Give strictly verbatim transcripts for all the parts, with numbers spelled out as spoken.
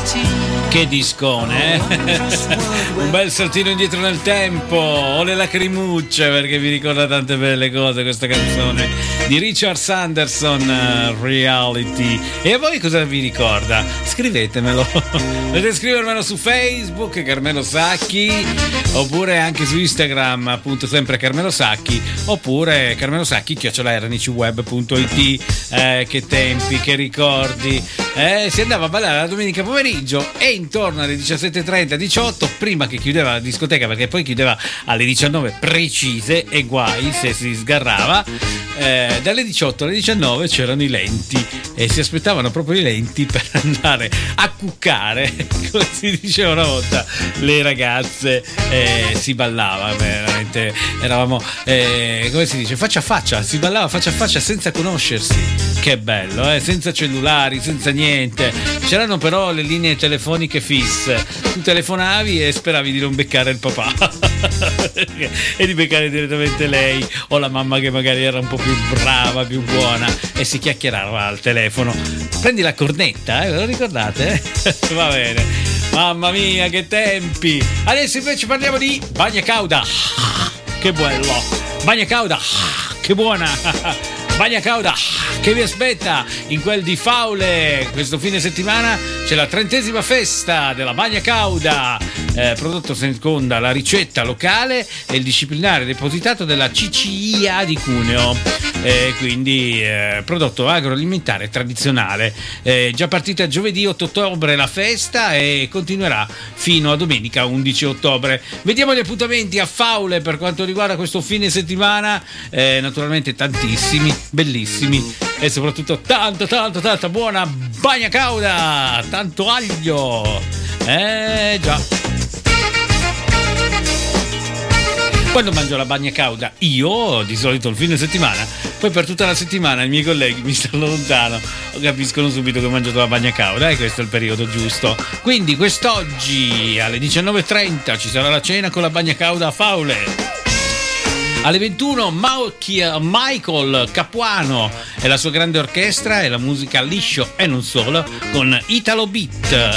Che discone, eh? Un bel saltino indietro nel tempo, o le lacrimucce, perché mi ricorda tante belle cose questa canzone di Richard Sanderson, uh, Reality. E a voi cosa vi ricorda? Scrivetemelo, potete scrivermelo su Facebook, Carmelo Sacchi, oppure anche su Instagram, appunto sempre Carmelo Sacchi, oppure Carmelo Sacchi chiocciola r n c web punto i t. Eh, che tempi, che ricordi, eh, si andava a ballare la domenica pomeriggio e intorno alle diciassette e trenta diciotto, prima che chiudeva la discoteca, perché poi chiudeva alle diciannove precise e guai se si sgarrava, eh, dalle diciotto alle diciannove c'erano i lenti e si aspettavano proprio i lenti per andare a cuccare, come si diceva una volta, le ragazze, eh, si ballava veramente, eravamo, eh, come si dice, faccia a faccia, si ballava faccia a faccia senza conoscersi. Che bello, eh? Senza cellulari, senza niente. C'erano però le linee telefoniche fisse. Tu telefonavi e speravi di non beccare il papà e di beccare direttamente lei o la mamma che magari era un po' più brava, più buona, e si chiacchierava al telefono. Prendi la cornetta, eh? Ve lo ricordate? Eh? Va bene. Mamma mia, che tempi. Adesso invece parliamo di bagna cauda. Che bello. Bagna cauda. Che buona. Bagna cauda che vi aspetta in quel di Faule. Questo fine settimana c'è la trentesima festa della bagna cauda, eh, prodotto secondo la ricetta locale e il disciplinare depositato della C C I A di Cuneo, eh, quindi eh, prodotto agroalimentare tradizionale. Eh, già partita giovedì otto ottobre la festa e continuerà fino a domenica undici ottobre. Vediamo gli appuntamenti a Faule per quanto riguarda questo fine settimana, eh, naturalmente tantissimi, bellissimi e soprattutto tanto tanto tanta buona bagna cauda, tanto aglio, eh già. Quando mangio la bagna cauda io, di solito il fine settimana, poi per tutta la settimana i miei colleghi mi stanno lontano, capiscono subito che ho mangiato la bagna cauda e questo è il periodo giusto. Quindi quest'oggi alle diciannove e trenta ci sarà la cena con la bagna cauda a Faule. Alle ventuno Michael Capuano e la sua grande orchestra e la musica liscio e non solo con Italo Beat.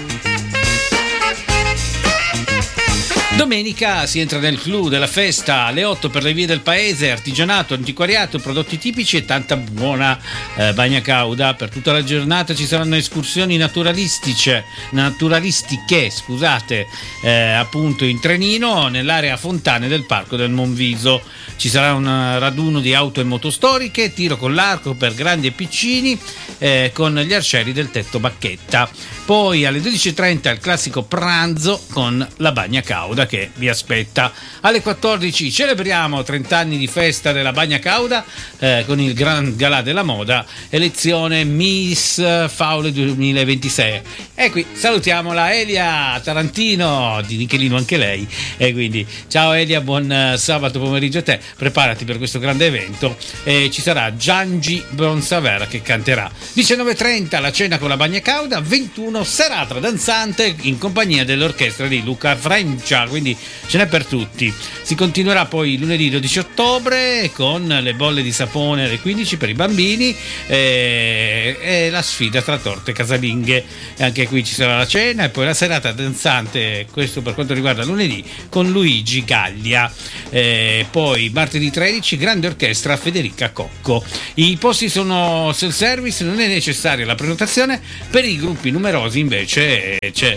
Domenica si entra nel clou della festa alle otto per le vie del paese, artigianato, antiquariato, prodotti tipici e tanta buona eh, bagna cauda. Per tutta la giornata ci saranno escursioni naturalistiche, naturalistiche scusate, eh, appunto in trenino nell'area fontane del Parco del Monviso. Ci sarà un raduno di auto e moto storiche, tiro con l'arco per grandi e piccini, eh, con gli arcieri del tetto Bacchetta. Poi alle dodici e trenta il classico pranzo con la bagna cauda che vi aspetta. Alle quattordici celebriamo trenta anni di festa della bagna cauda eh, con il Gran Galà della Moda, elezione Miss Faule duemilaventisei. E qui salutiamo la Elia Tarantino di Nichelino, anche lei. E quindi ciao Elia, buon sabato pomeriggio a te. Preparati per questo grande evento. E ci sarà Giangi Bronsaver che canterà. diciannove e trenta la cena con la bagna cauda, ventuno serata danzante in compagnia dell'orchestra di Luca Francia, quindi ce n'è per tutti. Si continuerà poi lunedì dodici ottobre con le bolle di sapone alle quindici per i bambini e, e la sfida tra torte casalinghe. E anche qui ci sarà la cena e poi la serata danzante, questo per quanto riguarda lunedì, con Luigi Gaglia. E poi martedì tredici grande orchestra Federica Cocco. I posti sono self-service, non è necessaria la prenotazione. Per i gruppi numerosi invece c'è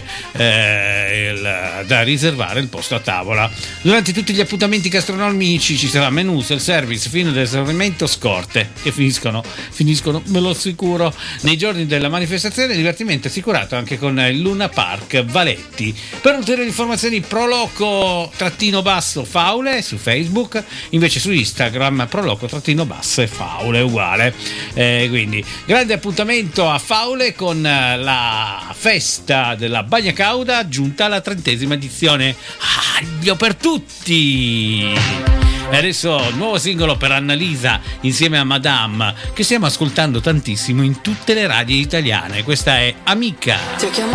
eh, il, da riservare il posto a tavola. Durante tutti gli appuntamenti gastronomici ci sarà menù self-service fino all'esaurimento, scorte che finiscono, finiscono, me lo assicuro. Nei giorni della manifestazione divertimento assicurato anche con il Luna Park Valetti. Per ulteriori informazioni Proloco trattino basso Faule su Facebook, invece su Instagram Proloco trattino basso e Faule uguale. Eh, quindi grande appuntamento a Faule con la festa della bagna cauda giunta alla trentesima edizione. Aglio per tutti! E adesso nuovo singolo per Annalisa insieme a Madame, che stiamo ascoltando tantissimo in tutte le radio italiane. Questa è Amica. Ti ho chiamato